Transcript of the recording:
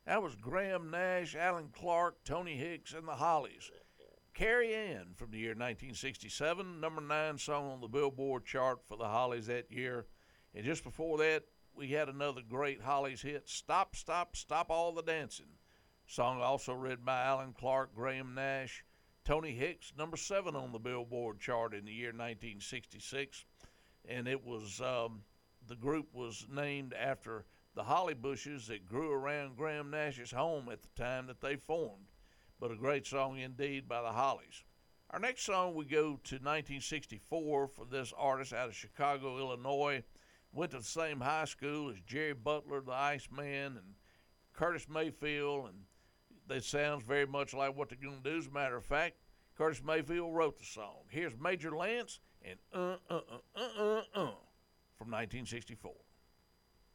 That was Graham Nash, Alan Clark, Tony Hicks, and the Hollies. Carrie Ann from the year 1967, number 9 song on the Billboard chart for the Hollies that year. And just before that, we had another great Hollies hit, Stop, Stop, Stop All the Dancing. Song also written by Alan Clark, Graham Nash, Tony Hicks, number 7 on the Billboard chart in the year 1966. And it was, the group was named after the holly bushes that grew around Graham Nash's home at the time that they formed. But a great song indeed by the Hollies. Our next song, we go to 1964 for this artist out of Chicago, Illinois. Went to the same high school as Jerry Butler, the Iceman, and Curtis Mayfield, and that sounds very much like what they're going to do. As a matter of fact, Curtis Mayfield wrote the song. Here's Major Lance and from 1964.